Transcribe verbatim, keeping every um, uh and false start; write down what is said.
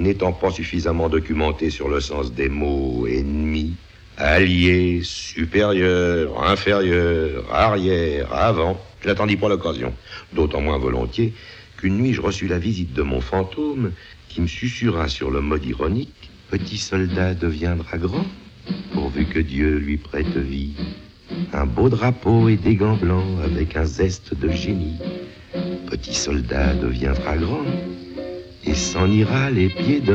n'étant pas suffisamment documenté sur le sens des mots ennemi, allié, supérieur, inférieur, arrière, avant, je n'attendis pas l'occasion, d'autant moins volontiers qu'une nuit je reçus la visite de mon fantôme qui me susurra sur le mode ironique: petit soldat deviendra grand, pourvu que Dieu lui prête vie. Un beau drapeau et des gants blancs avec un zeste de génie. Petit soldat deviendra grand et s'en ira les pieds de